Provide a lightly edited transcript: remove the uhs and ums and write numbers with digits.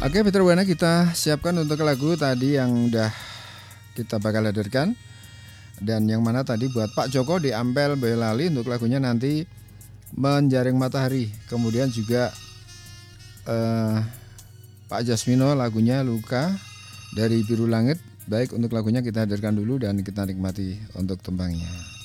Oke, Peter Wana kita siapkan untuk lagu tadi yang udah kita bakal hadirkan. Dan yang mana tadi buat Pak Joko di Ampel Boyolali untuk lagunya nanti Menjaring Matahari. Kemudian juga Pak Jasmino lagunya Luka dari Biru Langit. Baik, untuk lagunya kita hadirkan dulu dan kita nikmati untuk tembangnya.